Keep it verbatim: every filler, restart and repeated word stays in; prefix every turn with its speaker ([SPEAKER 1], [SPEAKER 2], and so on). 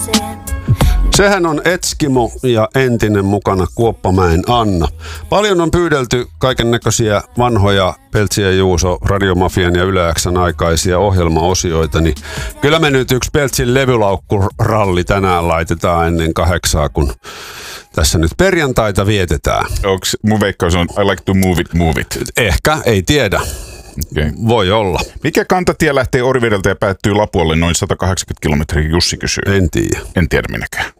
[SPEAKER 1] Sehän on Etskimo ja entinen mukana Kuoppamäen Anna. Paljon on pyydelty kaikennäköisiä vanhoja Peltsi ja Juuso, Radiomafian ja Yle X:n aikaisia ohjelmaosioita, niin kyllä me nyt yksi Peltsin levylaukkuralli tänään laitetaan ennen kahdeksaa, kun tässä nyt perjantaita vietetään.
[SPEAKER 2] Onks mun veikkaus on I like to move it, move it?
[SPEAKER 1] Ehkä, ei tiedä.
[SPEAKER 2] Okay.
[SPEAKER 1] Voi olla.
[SPEAKER 2] Mikä kantatie lähtee Orivedeltä ja päättyy Lapualle noin sata kahdeksankymmentä kilometriä, Jussi kysyy.
[SPEAKER 1] En tiedä.
[SPEAKER 2] En tiedä minäkään.